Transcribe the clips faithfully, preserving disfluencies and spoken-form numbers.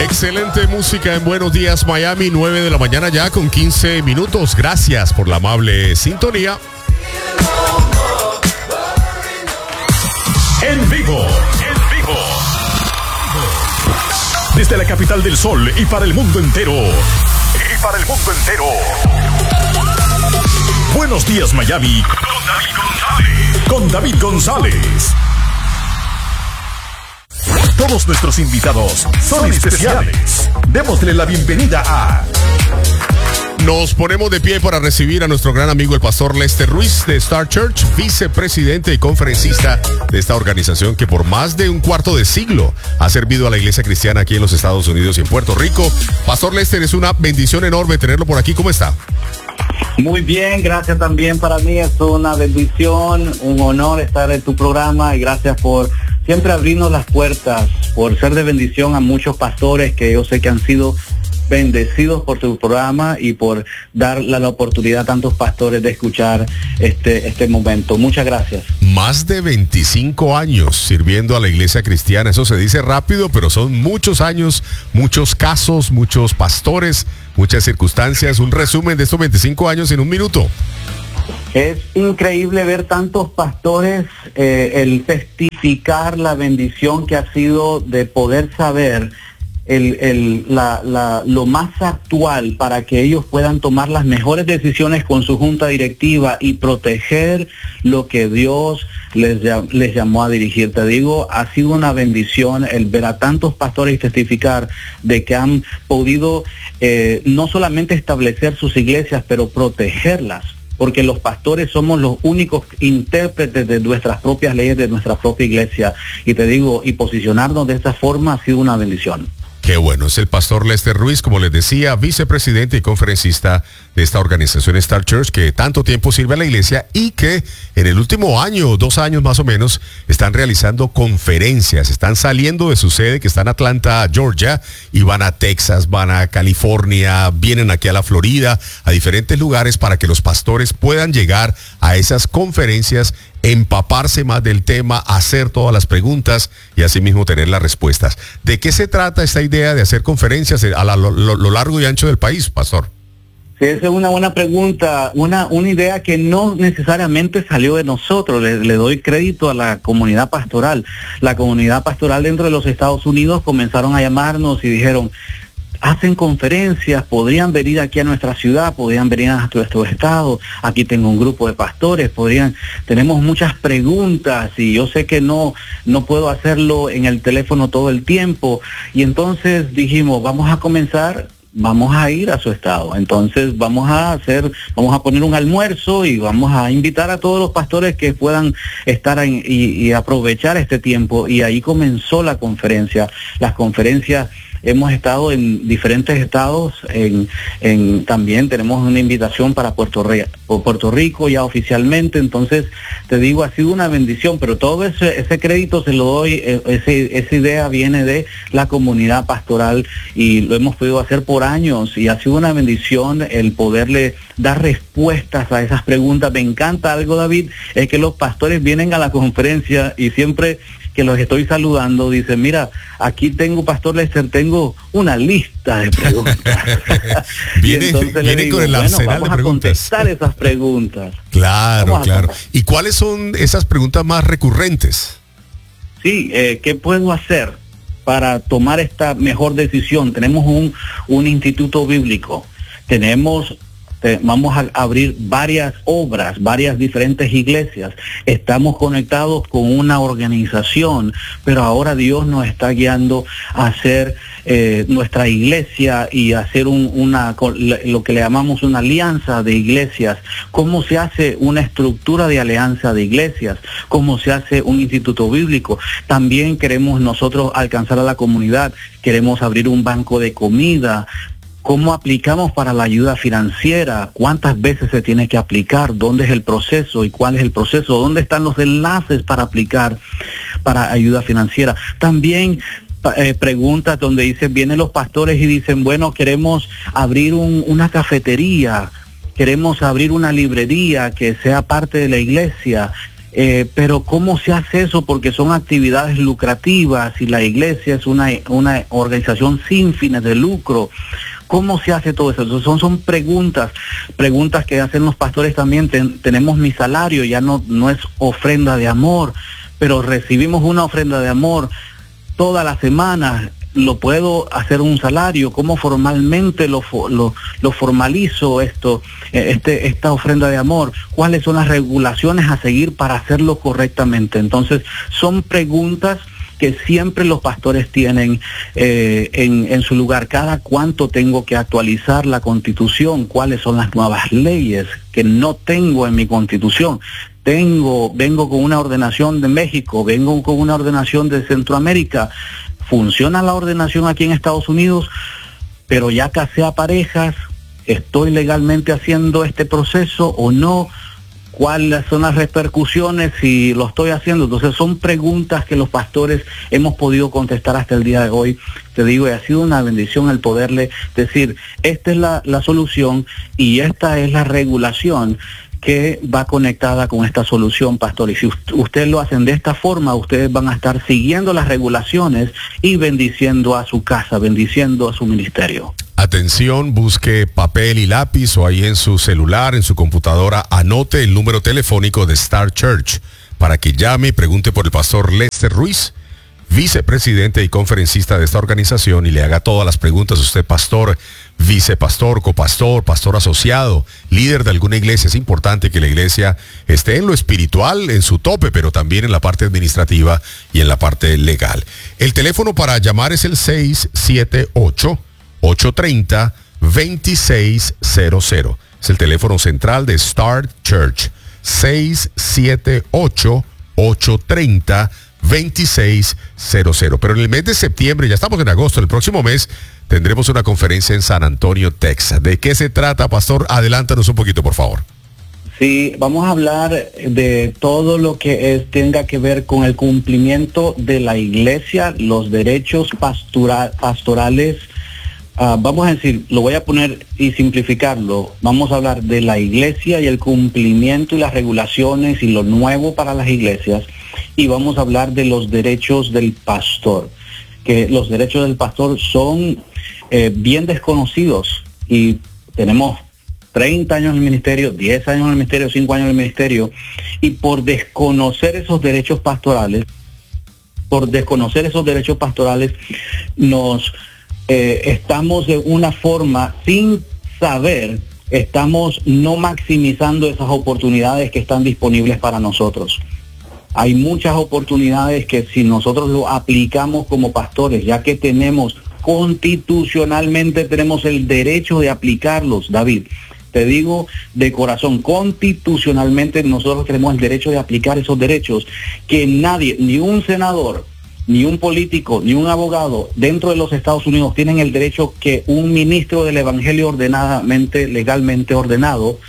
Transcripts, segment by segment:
Excelente música en Buenos Días Miami, nueve de la mañana ya con quince minutos. Gracias por la amable sintonía. En vivo, en vivo. Desde la capital del sol y para el mundo entero. Y para el mundo entero. Buenos Días Miami. Con David González. Con David González. Todos nuestros invitados son especiales. Démosle la bienvenida a... Nos ponemos de pie para recibir a nuestro gran amigo el pastor Lester Ruiz de Star Church, vicepresidente y conferencista de esta organización que por más de un cuarto de siglo ha servido a la iglesia cristiana aquí en los Estados Unidos y en Puerto Rico. Pastor Lester, es una bendición enorme tenerlo por aquí. ¿Cómo está? Muy bien, gracias también. Para mí es una bendición, un honor estar en tu programa y gracias por siempre abrirnos las puertas, por ser de bendición a muchos pastores que yo sé que han sido bendecidos por tu programa y por dar la, la oportunidad a tantos pastores de escuchar este, este momento. Muchas gracias. Más de veinticinco años sirviendo a la iglesia cristiana. Eso se dice rápido, pero son muchos años, muchos casos, muchos pastores, muchas circunstancias. Un resumen de estos veinticinco años en un minuto. Es increíble ver tantos pastores, eh, el testificar la bendición que ha sido de poder saber el, el, la, la, lo más actual para que ellos puedan tomar las mejores decisiones con su junta directiva y proteger lo que Dios les, les llamó a dirigir. Te digo, ha sido una bendición el ver a tantos pastores testificar de que han podido eh, no solamente establecer sus iglesias, pero protegerlas. Porque los pastores somos los únicos intérpretes de nuestras propias leyes, de nuestra propia iglesia. Y te digo, y posicionarnos de esta forma ha sido una bendición. Qué bueno, es el pastor Lester Ruiz, como les decía, vicepresidente y conferencista de esta organización Star Church, que tanto tiempo sirve a la iglesia y que en el último año, dos años más o menos, están realizando conferencias, están saliendo de su sede, que está en Atlanta, Georgia, y van a Texas, van a California, vienen aquí a la Florida, a diferentes lugares para que los pastores puedan llegar a esas conferencias, empaparse más del tema, hacer todas las preguntas y asimismo tener las respuestas. ¿De qué se trata esta idea de hacer conferencias a la, lo, lo largo y ancho del país, pastor? Sí, esa es una buena pregunta, una, una idea que no necesariamente salió de nosotros. Le, le doy crédito a la comunidad pastoral. La comunidad pastoral dentro de los Estados Unidos comenzaron a llamarnos y dijeron, hacen conferencias, podrían venir aquí a nuestra ciudad, podrían venir a nuestro estado, aquí tengo un grupo de pastores, podrían, tenemos muchas preguntas y yo sé que no, no puedo hacerlo en el teléfono todo el tiempo. Y entonces dijimos, vamos a comenzar, vamos a ir a su estado. Entonces vamos a hacer, vamos a poner un almuerzo y vamos a invitar a todos los pastores que puedan estar en, y, y aprovechar este tiempo. Y ahí comenzó la conferencia. Las conferencias, hemos estado en diferentes estados, en, en también tenemos una invitación para Puerto Rico, Puerto Rico ya oficialmente. Entonces te digo, ha sido una bendición, pero todo ese, ese crédito se lo doy, ese, esa idea viene de la comunidad pastoral y lo hemos podido hacer por años y ha sido una bendición el poderle dar respuestas a esas preguntas. Me encanta algo, David, es que los pastores vienen a la conferencia y siempre que los estoy saludando, dicen, mira, aquí tengo, pastor Lester, tengo una lista de preguntas. Viene, viene digo, con el bueno, arsenal vamos de preguntas. a contestar esas preguntas. Claro, claro. ¿Y cuáles son esas preguntas más recurrentes? Sí, eh, ¿qué puedo hacer para tomar esta mejor decisión? Tenemos un, un instituto bíblico, tenemos... vamos a abrir varias obras, varias diferentes iglesias. Estamos conectados con una organización, pero ahora Dios nos está guiando a hacer eh, nuestra iglesia y hacer un, una lo que le llamamos una alianza de iglesias. ¿Cómo se hace una estructura de alianza de iglesias? ¿Cómo se hace un instituto bíblico? También queremos nosotros alcanzar a la comunidad. Queremos abrir un banco de comida. ¿Cómo aplicamos para la ayuda financiera? ¿Cuántas veces se tiene que aplicar? ¿Dónde es el proceso y cuál es el proceso? ¿Dónde están los enlaces para aplicar para ayuda financiera? También eh, preguntas donde dicen, vienen los pastores y dicen, bueno, queremos abrir un, una cafetería, queremos abrir una librería que sea parte de la iglesia. Eh, pero ¿cómo se hace eso? Porque son actividades lucrativas y la iglesia es una, una organización sin fines de lucro. ¿Cómo se hace todo eso? Son, son preguntas, preguntas que hacen los pastores también. Ten, tenemos mi salario, ya no, no es ofrenda de amor, pero recibimos una ofrenda de amor toda la semana. ¿Lo puedo hacer un salario? ¿Cómo formalmente lo, lo, lo formalizo esto, este, esta ofrenda de amor? ¿Cuáles son las regulaciones a seguir para hacerlo correctamente? Entonces, son preguntas que siempre los pastores tienen eh, en, en su lugar. Cada cuánto tengo que actualizar la Constitución, cuáles son las nuevas leyes que no tengo en mi Constitución. Tengo, vengo con una ordenación de México, vengo con una ordenación de Centroamérica. Funciona la ordenación aquí en Estados Unidos, pero ya casé a parejas, ¿estoy legalmente haciendo este proceso o no? ¿Cuáles son las repercusiones si lo estoy haciendo? Entonces son preguntas que los pastores hemos podido contestar hasta el día de hoy. Te digo, y ha sido una bendición el poderle decir, esta es la, la solución y esta es la regulación que va conectada con esta solución, pastor. Y si ustedes lo hacen de esta forma, ustedes van a estar siguiendo las regulaciones y bendiciendo a su casa, bendiciendo a su ministerio. Atención, busque papel y lápiz o ahí en su celular, en su computadora, anote el número telefónico de Star Church para que llame y pregunte por el pastor Lester Ruiz, vicepresidente y conferencista de esta organización, y le haga todas las preguntas a usted, pastor, vicepastor, copastor, pastor asociado, líder de alguna iglesia. Es importante que la iglesia esté en lo espiritual, en su tope, pero también en la parte administrativa y en la parte legal. El teléfono para llamar es el seis siete ocho, ocho tres cero, dos seis cero cero. Es el teléfono central de Star Church. seis siete ocho, ocho tres cero, veintiséis cero cero. Pero en el mes de septiembre, ya estamos en agosto, el próximo mes tendremos una conferencia en San Antonio, Texas. ¿De qué se trata, pastor? Adelántanos un poquito, por favor. Sí, vamos a hablar de todo lo que es, tenga que ver con el cumplimiento de la iglesia, los derechos pastora, pastorales. Uh, vamos a decir, lo voy a poner y simplificarlo. Vamos a hablar de la iglesia y el cumplimiento y las regulaciones y lo nuevo para las iglesias. Y vamos a hablar de los derechos del pastor, que los derechos del pastor son eh, bien desconocidos y tenemos treinta años en el ministerio, diez años en el ministerio, cinco años en el ministerio, y por desconocer esos derechos pastorales, por desconocer esos derechos pastorales, nos eh, estamos de una forma, sin saber, estamos no maximizando esas oportunidades que están disponibles para nosotros. Hay muchas oportunidades que si nosotros lo aplicamos como pastores, ya que tenemos constitucionalmente, tenemos el derecho de aplicarlos, David. Te digo de corazón, constitucionalmente nosotros tenemos el derecho de aplicar esos derechos que nadie, ni un senador, ni un político, ni un abogado dentro de los Estados Unidos tienen el derecho que un ministro del Evangelio ordenadamente, legalmente ordenado,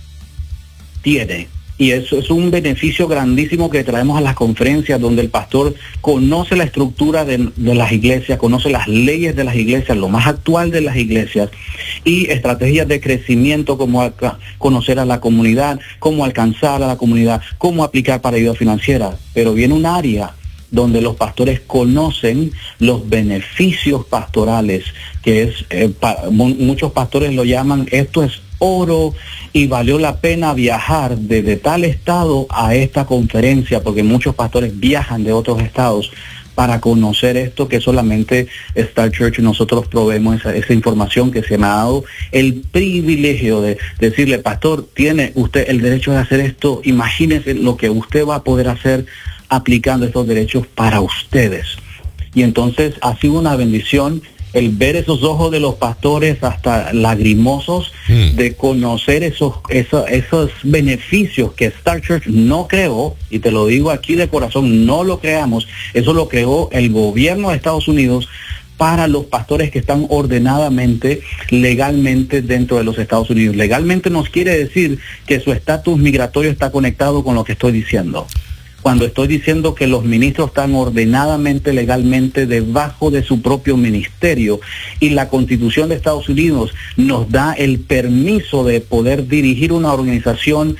tiene. Y eso es un beneficio grandísimo que traemos a las conferencias, donde el pastor conoce la estructura de, de las iglesias, conoce las leyes de las iglesias, lo más actual de las iglesias, y estrategias de crecimiento, como conocer a la comunidad, cómo alcanzar a la comunidad, cómo aplicar para ayuda financiera. Pero viene un área donde los pastores conocen los beneficios pastorales, que es, eh, pa, muchos pastores lo llaman, esto es oro, y valió la pena viajar desde tal estado a esta conferencia, porque muchos pastores viajan de otros estados para conocer esto, que solamente Star Church nosotros proveemos esa, esa información, que se me ha dado el privilegio de decirle, pastor, tiene usted el derecho de hacer esto, imagínese lo que usted va a poder hacer aplicando estos derechos para ustedes. Y entonces ha sido una bendición el ver esos ojos de los pastores hasta lagrimosos, mm. de conocer esos, esos, esos beneficios que Star Church no creó, y te lo digo aquí de corazón, no lo creamos, eso lo creó el gobierno de Estados Unidos para los pastores que están ordenadamente, legalmente dentro de los Estados Unidos. Legalmente nos quiere decir que su estatus migratorio está conectado con lo que estoy diciendo. Cuando estoy diciendo que los ministros están ordenadamente, legalmente debajo de su propio ministerio, y la Constitución de Estados Unidos nos da el permiso de poder dirigir una organización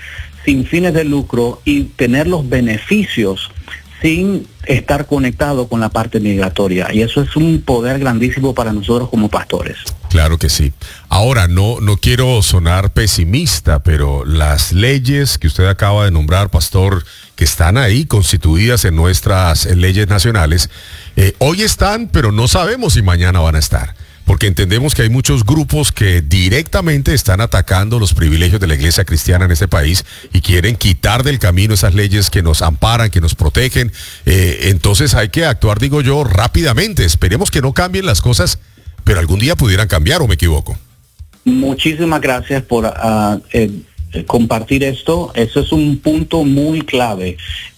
sin fines de lucro y tener los beneficios sin estar conectado con la parte migratoria. Y eso es un poder grandísimo para nosotros como pastores. Claro que sí. Ahora, no, no quiero sonar pesimista, pero las leyes que usted acaba de nombrar, pastor, que están ahí constituidas en nuestras leyes nacionales, eh, hoy están, pero no sabemos si mañana van a estar. Porque entendemos que hay muchos grupos que directamente están atacando los privilegios de la iglesia cristiana en este país y quieren quitar del camino esas leyes que nos amparan, que nos protegen. Eh, entonces hay que actuar, digo yo, rápidamente. Esperemos que no cambien las cosas, pero algún día pudieran cambiar, ¿o me equivoco? Muchísimas gracias por uh, eh, compartir esto. Eso es un punto muy clave.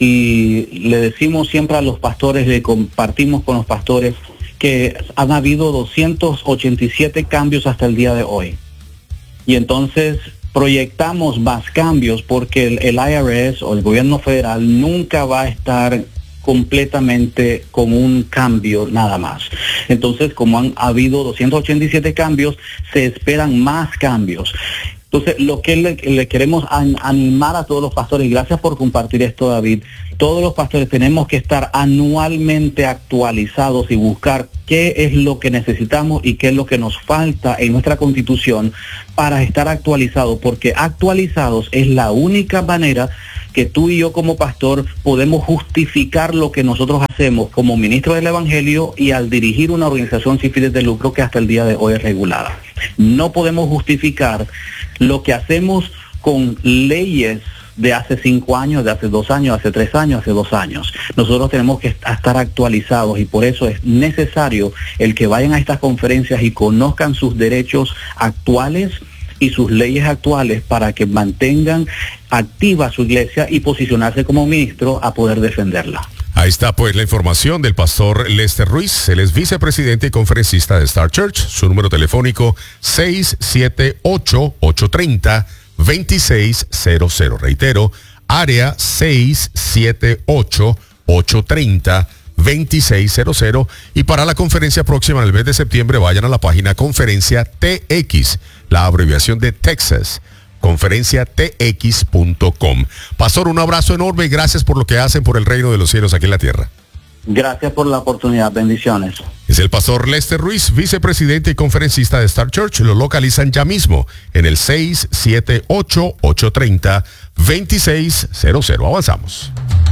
Y le decimos siempre a los pastores, le compartimos con los pastores, que han habido doscientos ochenta y siete cambios hasta el día de hoy. Y entonces proyectamos más cambios porque el, el I R S o el gobierno federal nunca va a estar completamente con un cambio nada más. Entonces, como han habido doscientos ochenta y siete cambios, se esperan más cambios. Entonces, lo que le, le queremos an, animar a todos los pastores, y gracias por compartir esto, David, todos los pastores tenemos que estar anualmente actualizados y buscar qué es lo que necesitamos y qué es lo que nos falta en nuestra Constitución para estar actualizados, porque actualizados es la única manera que tú y yo como pastor podemos justificar lo que nosotros hacemos como ministro del Evangelio y al dirigir una organización sin fines de lucro que hasta el día de hoy es regulada. No podemos justificar lo que hacemos con leyes de hace cinco años, de hace dos años, hace tres años, hace dos años. Nosotros tenemos que estar actualizados y por eso es necesario el que vayan a estas conferencias y conozcan sus derechos actuales y sus leyes actuales para que mantengan activa su iglesia y posicionarse como ministro a poder defenderla. Ahí está pues la información del pastor Lester Ruiz. Él es vicepresidente y conferencista de Star Church. Su número telefónico seis siete ocho, ocho tres cero, dos seis cero cero. Reitero, área seis siete ocho, ocho tres cero, dos seis cero cero. Y para la conferencia próxima en el mes de septiembre, vayan a la página Conferencia T X, la abreviación de Texas, conferencia t x punto com. Pastor, un abrazo enorme y gracias por lo que hacen por el reino de los cielos aquí en la tierra. Gracias por la oportunidad, bendiciones. Es el pastor Lester Ruiz, vicepresidente y conferencista de Star Church. Lo localizan ya mismo en el seis siete ocho, ocho tres cero, dos seis cero cero. Avanzamos.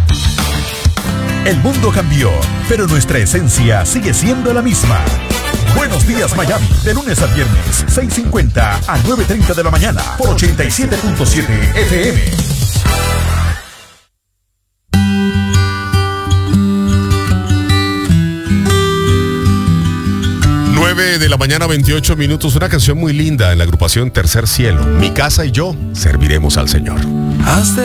El mundo cambió, pero nuestra esencia sigue siendo la misma. Buenos días, Miami, de lunes a viernes, seis cincuenta a nueve treinta de la mañana, por ochenta y siete punto siete F M. nueve de la mañana, veintiocho minutos, una canción muy linda en la agrupación Tercer Cielo. Mi casa y yo serviremos al Señor.